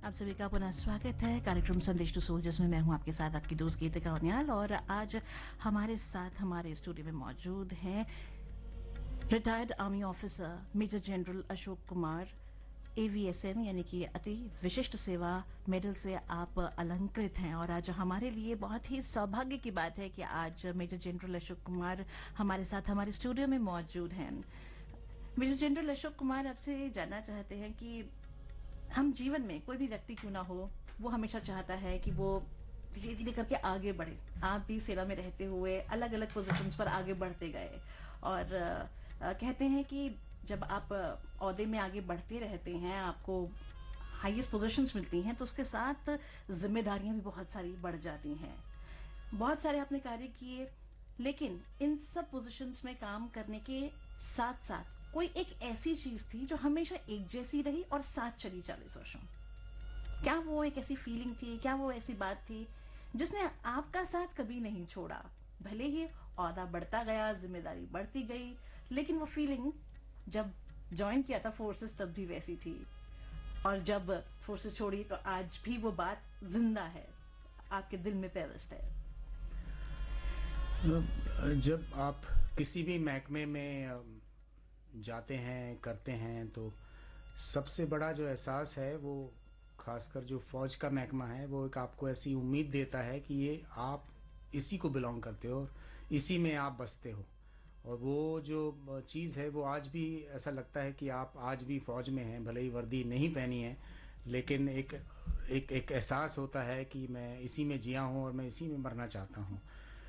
आप सभी का पुनः स्वागत है कार्यक्रम संदेश टू सोल, जिसमें मैं हूं आपके साथ आपकी दोस्त गीतिका उनियाल। और आज हमारे साथ हमारे स्टूडियो में मौजूद हैं retired army officer major general Ashok Kumar, AVSM यानी कि अति विशिष्ट सेवा मेडल से आप अलंकृत हैं। और आज हमारे लिए बहुत ही सौभाग्य की बात है कि आज मेजर जनरल अशोक कुमार हमारे साथ हमारे स्टूडियो में मौजूद हैं। मेजर जनरल अशोक कुमार, आपसे जानना चाहते हैं कि हम जीवन में कोई भी व्यक्ति क्यों ना हो, वो हमेशा चाहता है कि वो धीरे धीरे करके आगे बढ़े। आप भी सेना में रहते हुए अलग अलग पोजीशंस पर आगे बढ़ते गए और कहते हैं कि जब आप ओहदे में आगे बढ़ते रहते हैं, आपको हाईएस्ट पोजीशंस मिलती हैं, तो उसके साथ जिम्मेदारियां भी बहुत सारी बढ़ जाती हैं। बहुत सारे आपने कार्य किए, लेकिन इन सब पोजीशंस में काम करने के साथ साथ कोई एक ऐसी चीज थी जो हमेशा एक जैसी रही और साथ चली 40 वर्षों। क्या वो एक ऐसी फीलिंग थी, क्या वो ऐसी बात थी जिसने आपका साथ कभी नहीं छोड़ा? भले ही ओहदा बढ़ता गया, जिम्मेदारी बढ़ती गई, लेकिन वो फीलिंग जब ज्वाइन किया था फोर्सेस तब भी वैसी थी, और जब फोर्सेस छोड़ी तो आज भी वो बात जिंदा है, आपके दिल में पेवस्त है। जब आप किसी भी महकमे में जाते हैं, करते हैं, तो सबसे बड़ा जो एहसास है वो खासकर जो फौज का महकमा है, वो एक आपको ऐसी उम्मीद देता है कि ये आप इसी को बिलोंग करते हो और इसी में आप बसते हो। और वो जो चीज़ है वो आज भी ऐसा लगता है कि आप आज भी फौज में हैं, भले ही वर्दी नहीं पहनी है, लेकिन एक एक एक एहसास होता है कि मैं इसी में जिया हूँ और मैं इसी में मरना चाहता हूँ।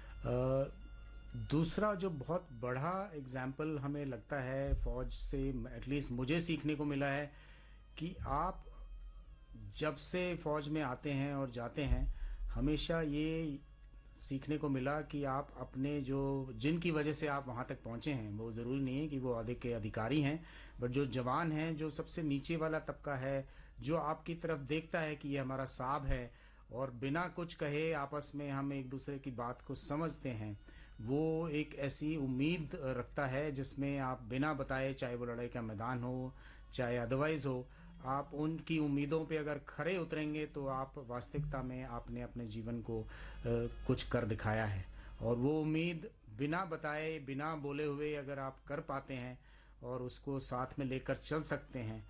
दूसरा जो बहुत बड़ा एग्जाम्पल हमें लगता है फौज से, एटलीस्ट मुझे सीखने को मिला है, कि आप जब से फौज में आते हैं और जाते हैं, हमेशा ये सीखने को मिला कि आप अपने जो जिनकी वजह से आप वहाँ तक पहुँचे हैं, वो ज़रूरी नहीं है कि वो ओहदे के अधिकारी हैं, बट जो जवान हैं, जो सबसे नीचे वाला तबका है, जो आपकी तरफ देखता है कि ये हमारा साहब है और बिना कुछ कहे आपस में हम एक दूसरे की बात को समझते हैं, वो एक ऐसी उम्मीद रखता है जिसमें आप बिना बताए, चाहे वो लड़ाई का मैदान हो, चाहे अदरवाइज हो, आप उनकी उम्मीदों पे अगर खरे उतरेंगे तो आप वास्तविकता में आपने अपने जीवन को कुछ कर दिखाया है। और वो उम्मीद बिना बताए, बिना बोले हुए अगर आप कर पाते हैं और उसको साथ में लेकर चल सकते हैं,